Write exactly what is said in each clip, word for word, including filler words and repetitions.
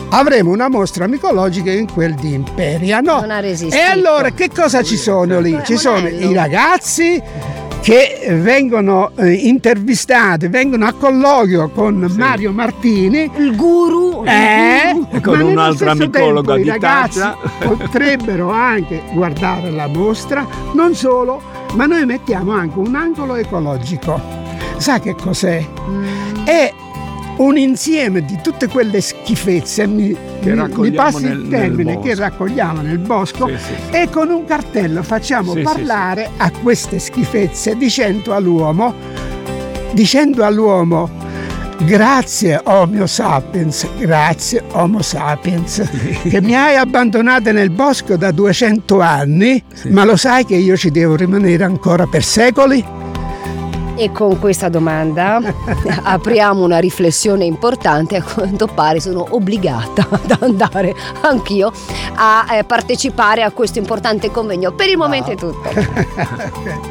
avremo una mostra micologica in quel di Imperia, no? Non ha resistito. E allora che cosa ci sono lì? Ci sono i ragazzi che vengono eh, intervistati, vengono a colloquio con sì. Mario Martini, il guru, eh, e con un'altra micologa tempo, di i ragazzi tazza potrebbero anche guardare la mostra, non solo, ma noi mettiamo anche un angolo ecologico. Sa che cos'è? Mm. È un insieme di tutte quelle schifezze, mi, mi passi nel, il termine, che raccogliamo nel bosco, sì, sì, sì. E con un cartello facciamo sì, parlare sì, sì. a queste schifezze dicendo all'uomo, dicendo all'uomo grazie Homo sapiens, grazie Homo sapiens, che mi hai abbandonato nel bosco da duecento anni, sì. ma lo sai che io ci devo rimanere ancora per secoli? E con questa domanda apriamo una riflessione importante. A quanto pare sono obbligata ad andare anch'io a eh, partecipare a questo importante convegno. Per il wow. momento è tutto.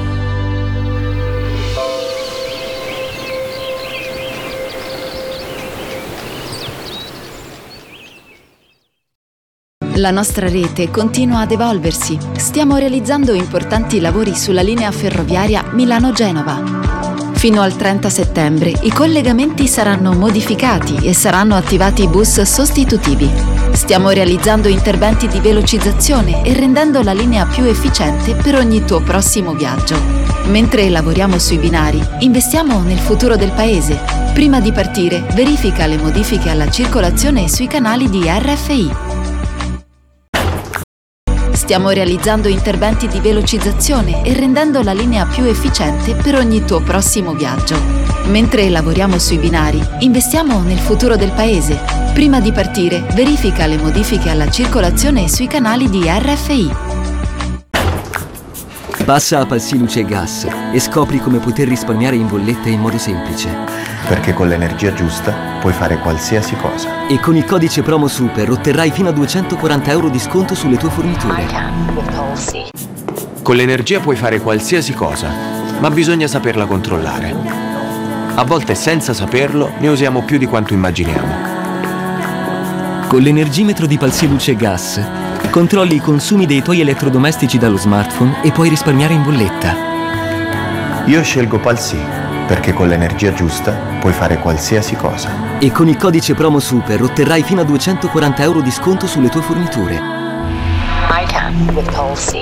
La nostra rete continua ad evolversi. Stiamo realizzando importanti lavori sulla linea ferroviaria Milano-Genova. Fino al trenta settembre i collegamenti saranno modificati e saranno attivati bus sostitutivi. Stiamo realizzando interventi di velocizzazione e rendendo la linea più efficiente per ogni tuo prossimo viaggio. Mentre lavoriamo sui binari, investiamo nel futuro del paese. Prima di partire, verifica le modifiche alla circolazione sui canali di R F I. Stiamo realizzando interventi di velocizzazione e rendendo la linea più efficiente per ogni tuo prossimo viaggio. Mentre lavoriamo sui binari, investiamo nel futuro del paese. Prima di partire, verifica le modifiche alla circolazione sui canali di R F I. Passa a Palsy Luce e Gas e scopri come poter risparmiare in bolletta in modo semplice. Perché con l'energia giusta puoi fare qualsiasi cosa. E con il codice promo SUPER otterrai fino a duecentoquaranta euro di sconto sulle tue forniture. Con l'energia puoi fare qualsiasi cosa, ma bisogna saperla controllare. A volte senza saperlo ne usiamo più di quanto immaginiamo. Con l'energimetro di Palsy Luce e Gas controlli i consumi dei tuoi elettrodomestici dallo smartphone e puoi risparmiare in bolletta. Io scelgo Palsy perché con l'energia giusta puoi fare qualsiasi cosa. E con il codice promo SUPER otterrai fino a duecentoquaranta euro di sconto sulle tue forniture. I can with Palsy.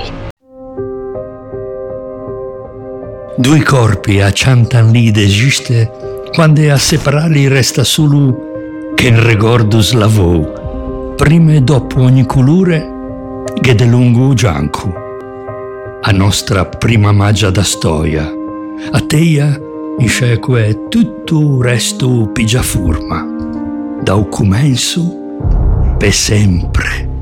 Due corpi acciantan lì d'esiste quando a separarli resta solo che il ricordo slavò, prima e dopo ogni colore che de lungo gianco. A nostra prima magia da storia, a teia in sceque tutto resto pigia forma, da un comenzo per sempre.